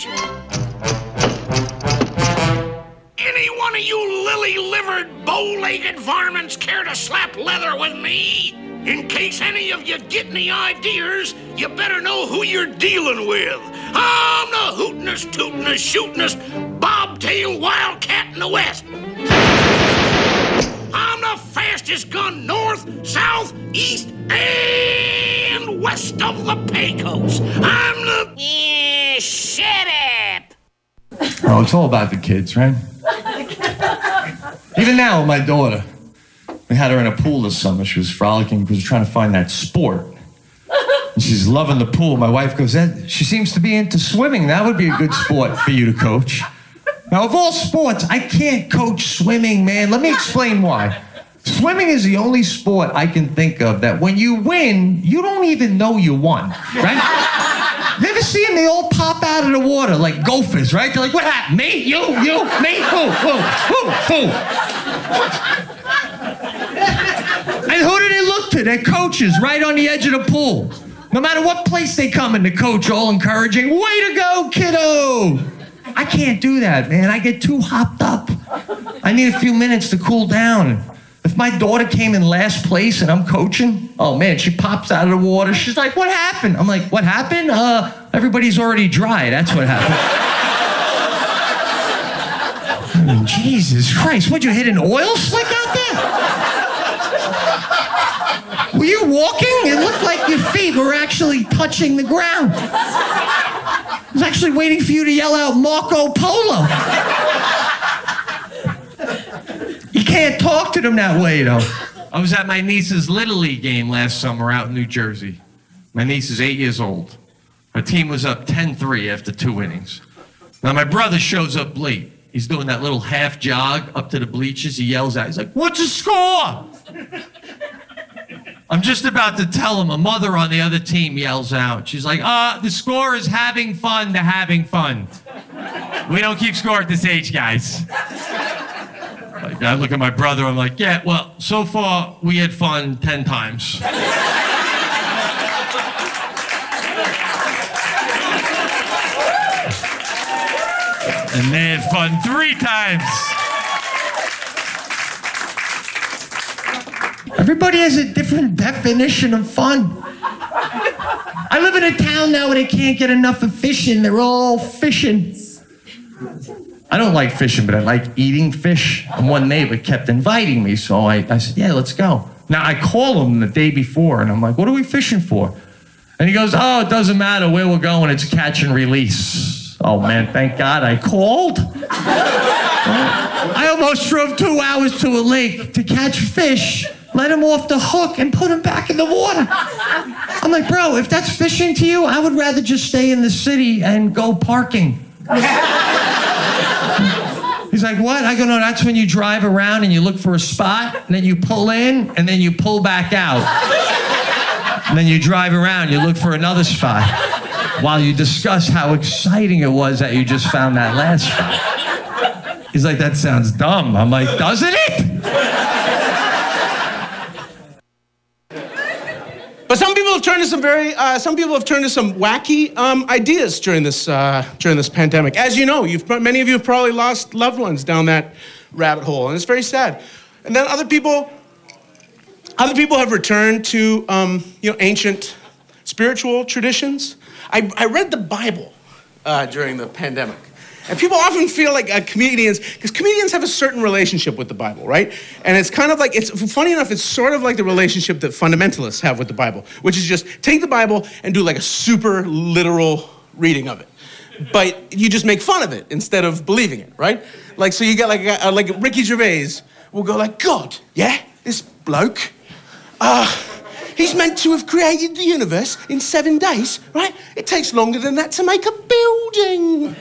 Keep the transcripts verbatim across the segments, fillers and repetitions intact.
boys. Any one of you lily-livered, bow-legged varmints care to slap leather with me? In case any of you get any ideas, you better know who you're dealing with. I'm the hootin'est, tootin'est, shootin'est, bobtail wildcat in the West. I'm the fastest gun north, south, east, and west of the Pecos. I'm the... Yeah, shut up. Oh, it's all about the kids, right? Even now, with my daughter, we had her in a pool this summer. She was frolicking because we were trying to find that sport. And she's loving the pool. My wife goes, she seems to be into swimming. That would be a good sport for you to coach. Now, of all sports, I can't coach swimming, man. Let me explain why. Swimming is the only sport I can think of that when you win, you don't even know you won, right? You ever see them? They all pop out of the water like gophers, right? They're like, what happened? Me? You? You? Me? Who? Who? Who? Who? And who do they look to? Their coaches right on the edge of the pool. No matter what place they come in, the coach all encouraging, way to go, kiddo. I can't do that, man. I get too hopped up. I need a few minutes to cool down. If my daughter came in last place and I'm coaching, oh man, she pops out of the water. She's like, what happened? I'm like, what happened? Uh, everybody's already dry. That's what happened. I mean, Jesus Christ, what'd you hit an oil slick out there? Were you walking? It looked like your feet were actually touching the ground. I was actually waiting for you to yell out Marco Polo. You can't talk to them that way, though. I was at my niece's Little League game last summer out in New Jersey. My niece is eight years old. Her team was up ten three after two innings. Now, my brother shows up late. He's doing that little half jog up to the bleachers. He yells out, he's like, what's the score? I'm just about to tell him. A mother on the other team yells out. She's like, uh, the score is having fun to having fun. We don't keep score at this age, guys. Like, I look at my brother, I'm like, yeah, well, so far we had fun ten times. And they had fun three times. Everybody has a different definition of fun. I live in a town now where they can't get enough of fishing. They're all fishing. I don't like fishing, but I like eating fish. And one neighbor kept inviting me, so I, I said, yeah, let's go. Now, I call him the day before, and I'm like, what are we fishing for? And he goes, oh, it doesn't matter where we're going. It's catch and release. Oh, man, thank God I called. I almost drove two hours to a lake to catch fish, let him off the hook, and put him back in the water. I'm like, bro, if that's fishing to you, I would rather just stay in the city and go parking. He's like, what? I go, no, that's when you drive around and you look for a spot, and then you pull in, and then you pull back out. And then you drive around, you look for another spot, while you discuss how exciting it was that you just found that last spot. He's like, that sounds dumb. I'm like, doesn't it? But some people have turned to some very, uh, some people have turned to some wacky um, ideas during this uh, during this pandemic. As you know, you've many of you have probably lost loved ones down that rabbit hole, and it's very sad. And then other people, other people have returned to um, you know ancient spiritual traditions. I, I read the Bible uh, during the pandemic. And people often feel like uh, comedians, because comedians have a certain relationship with the Bible, right? And it's kind of like, it's funny enough, it's sort of like the relationship that fundamentalists have with the Bible, which is just take the Bible and do like a super literal reading of it. But you just make fun of it instead of believing it, right? Like, so you get like, a, like Ricky Gervais will go like, God, yeah, this bloke, uh, he's meant to have created the universe in seven days, right? It takes longer than that to make a building.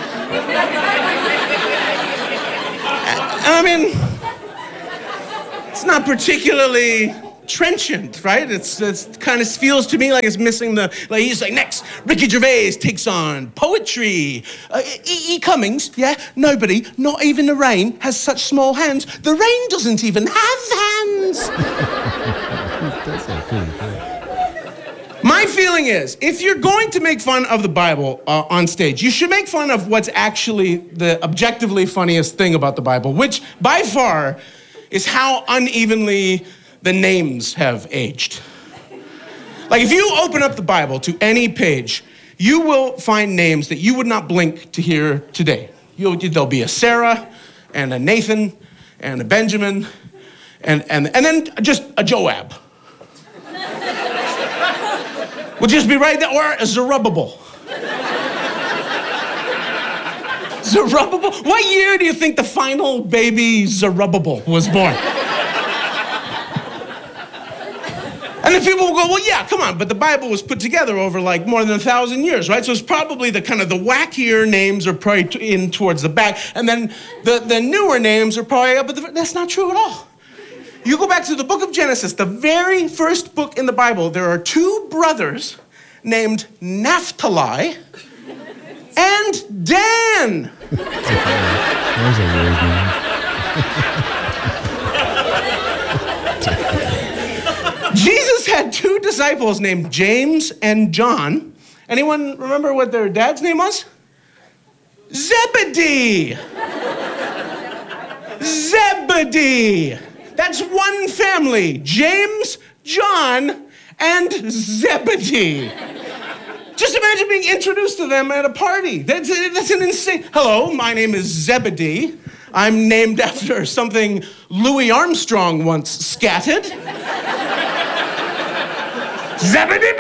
I mean, it's not particularly trenchant, right? It's, it's kind of feels to me like it's missing the, like he's like, next, Ricky Gervais takes on poetry. Uh, E. E. Cummings, yeah? Nobody, not even the rain, has such small hands. The rain doesn't even have hands. My feeling is, if you're going to make fun of the Bible uh, on stage, you should make fun of what's actually the objectively funniest thing about the Bible, which by far is how unevenly the names have aged. Like if you open up the Bible to any page, you will find names that you would not blink to hear today. You'll, there'll be a Sarah and a Nathan and a Benjamin and, and, and then just a Joab. Will just be right there, or a Zerubbabel. Zerubbabel? What year do you think the final baby Zerubbabel was born? And then people will go, well, yeah, come on, but the Bible was put together over like more than a thousand years, right? So it's probably the kind of the wackier names are probably t- in towards the back, and then the, the newer names are probably up at the, that's not true at all. You go back to the book of Genesis, the very first book in the Bible, there are two brothers named Naphtali and Dan. There's a weird name. Jesus had two disciples named James and John. Anyone remember what their dad's name was? Zebedee. Zebedee. That's one family. James, John, and Zebedee. Just imagine being introduced to them at a party. That's, that's an insane... Hello, my name is Zebedee. I'm named after something Louis Armstrong once scattered. Zebedee.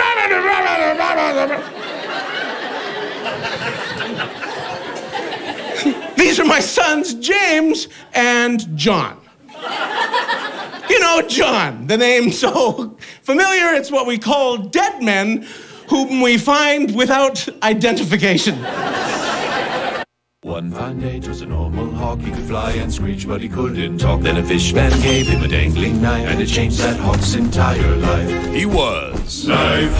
These are my sons, James and John. You know, John, the name so familiar, it's what we call dead men whom we find without identification. One fine day, 'twas a normal hawk. He could fly and screech, but he couldn't talk. Then a fishman gave him a dangling knife, and it changed that hawk's entire life. He was Life.